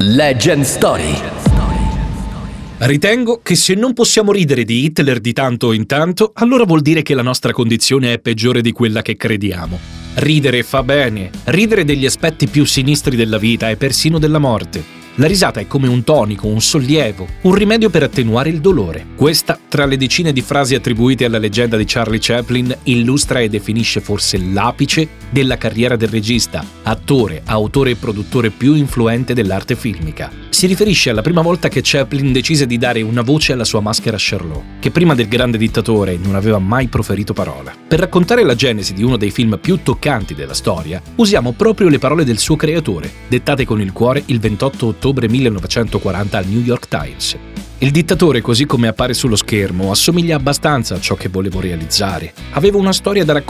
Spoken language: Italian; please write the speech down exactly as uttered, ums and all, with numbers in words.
Legend Story. Ritengo che se non possiamo ridere di Hitler di tanto in tanto, allora vuol dire che la nostra condizione è peggiore di quella che crediamo. Ridere fa bene, ridere degli aspetti più sinistri della vita e persino della morte. La risata è come un tonico, un sollievo, un rimedio per attenuare il dolore. Questa, tra le decine di frasi attribuite alla leggenda di Charlie Chaplin, illustra e definisce forse l'apice della carriera del regista, attore, autore e produttore più influente dell'arte filmica. Si riferisce alla prima volta che Chaplin decise di dare una voce alla sua maschera Charlot, che prima del grande dittatore non aveva mai proferito parola. Per raccontare la genesi di uno dei film più toccanti della storia, usiamo proprio le parole del suo creatore, dettate con il cuore il ventotto ottobre millenovecentoquaranta al New York Times. Il dittatore, così come appare sullo schermo, assomiglia abbastanza a ciò che volevo realizzare. Avevo una storia da raccontare